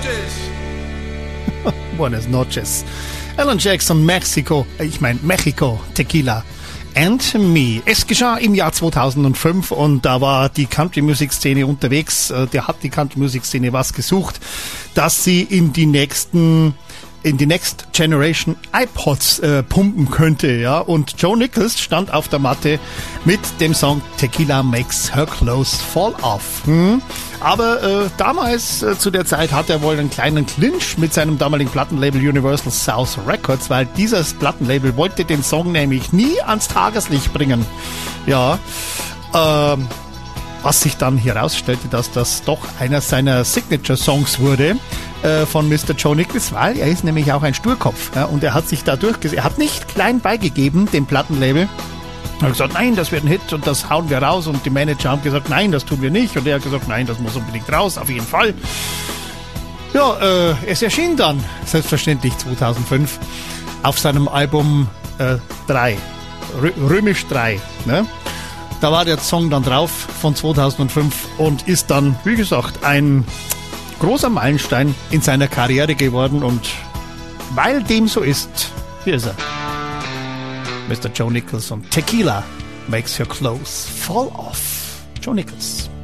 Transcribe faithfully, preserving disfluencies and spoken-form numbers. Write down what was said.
Buenas noches. Alan Jackson, Mexico, ich meine Mexico, Tequila and Me. Es geschah im Jahr zweitausendfünf und da war die Country-Music-Szene unterwegs. Der hat die Country-Music-Szene was gesucht, dass sie in die nächsten in die Next Generation iPods äh, pumpen könnte, ja. Und Joe Nichols stand auf der Matte mit dem Song Tequila Makes Her Clothes Fall Off. Hm? Aber äh, damals, äh, zu der Zeit, hatte er wohl einen kleinen Clinch mit seinem damaligen Plattenlabel Universal South Records, weil dieses Plattenlabel wollte den Song nämlich nie ans Tageslicht bringen. Ja, ähm, was sich dann herausstellte, dass das doch einer seiner Signature-Songs wurde äh, von Mister Joe Nichols, weil er ist nämlich auch ein Sturkopf, ja, und er hat sich da durchgesetzt. Er hat nicht klein beigegeben, dem Plattenlabel. Er hat gesagt, nein, das wird ein Hit und das hauen wir raus, und die Manager haben gesagt, nein, das tun wir nicht, und er hat gesagt, nein, das muss unbedingt raus, auf jeden Fall. Ja, äh, es erschien dann, selbstverständlich zweitausendfünf, auf seinem Album äh, drei, Römisch drei, ne? Da war der Song dann drauf von zweitausendfünf und ist dann, wie gesagt, ein großer Meilenstein in seiner Karriere geworden. Und weil dem so ist, hier ist er. Mister Joe Nichols und Tequila Makes Your Clothes Fall Off. Joe Nichols.